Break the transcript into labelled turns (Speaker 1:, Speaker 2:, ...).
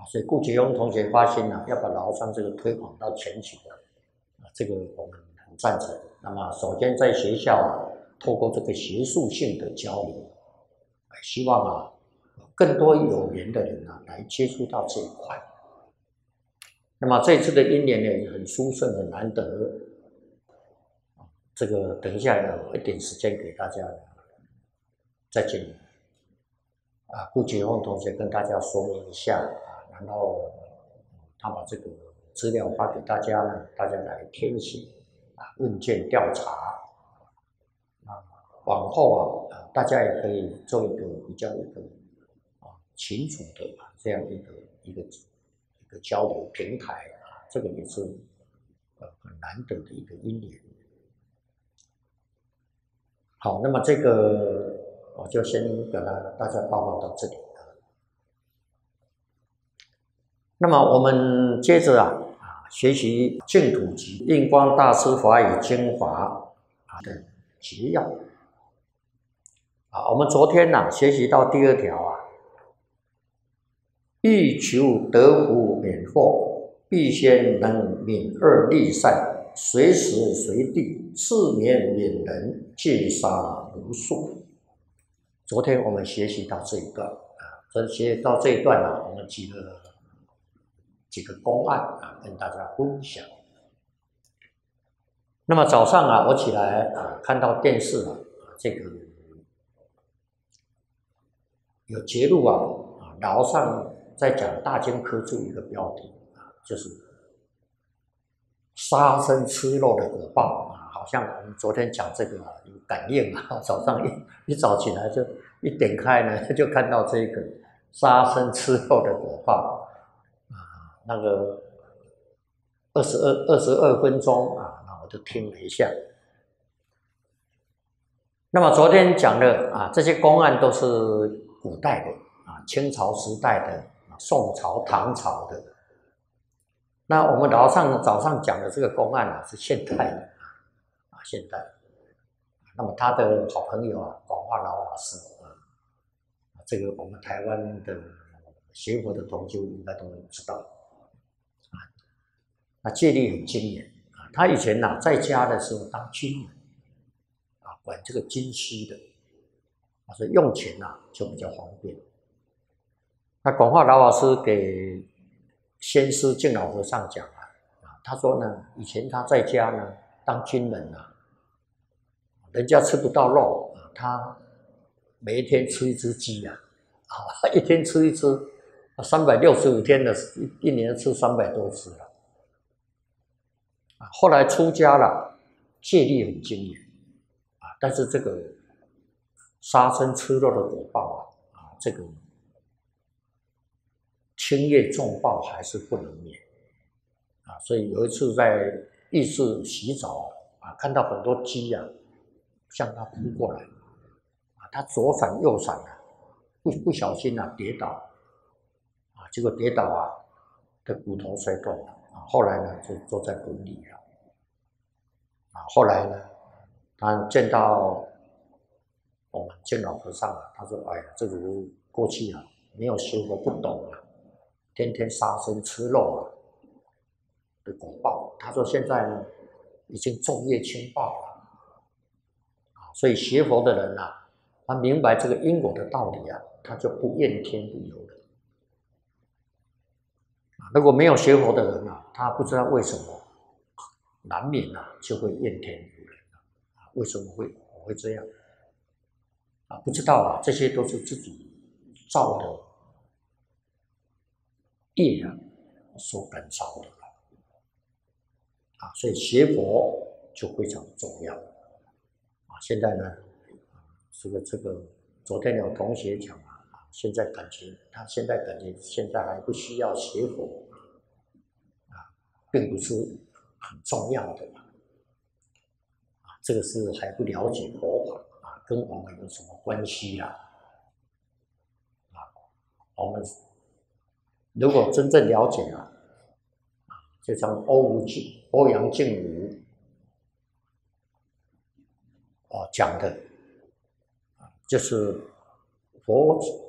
Speaker 1: 所以顾杰庸同学发心要把劳上这个推广到全球这个我们很赞成。那么首先在学校透过这个学术性的交流，希望更多有缘的人来接触到这一块。那么这次的因缘呢也很殊胜很难得，这个等一下有一点时间给大家再见顾杰峰同学跟大家说明一下然后他把这个资料发给大家呢，大家来填写问卷调查往后大家也可以做一个比较清楚的这样一个交流平台这个也是很难得的一个因缘。好，那么这个我就先给大家报告到这里。那么我们接着学习净土集印光大师法语精华的结要我们昨天学习到第2条欲求得福免祸，必先能泯恶利善，随时随地自勉勉人，戒杀无数。昨天我们学习到这一段学习到这一段我们举了几个公案跟大家分享。那么早上我起来看到电视这个有节录楼上在讲大经科注一个标题就是杀生吃肉的果报好像我们昨天讲这个有感应早上一早起来就一点开呢就看到这个杀生吃肉的果报那个22分钟那我就听了一下。那么昨天讲的这些公案都是古代的清朝时代的宋朝唐朝的。那我们早上讲的这个公案是现代的现代。那么他的好朋友广化老法师这个我们台湾的学佛的同修应该都知道那戒律很精严他以前在家的时候当军人管这个军需的所以用钱就比较方便。那广化老法师给先师净老和尚讲他说呢以前他在家呢当军人人家吃不到肉他每一天吃一只鸡一天吃一只365天的一年吃300多只了后来出家了戒律很精严但是这个杀生吃肉的果报这个轻业重报还是不能免所以有一次在浴室洗澡看到很多鸡向他扑过来他左闪右闪不小心跌倒结果跌倒的骨头摔断了后来呢就坐在轮椅了后来呢他见到我们净老和尚他说哎呀这个过去没有学佛不懂天天杀生吃肉的果报他说现在呢已经重业轻报了所以学佛的人他明白这个因果的道理他就不怨天不尤人如果没有学佛的人他不知道为什么难免就会怨天尤人为什么我会这样不知道这些都是自己造的业所感召的所以学佛就非常重要现在呢这个昨天有同学讲现在感觉现在还不需要学佛并不是很重要的这个是还不了解佛法跟我们有什么关系我们如果真正了解就像欧阳靖武讲的就是佛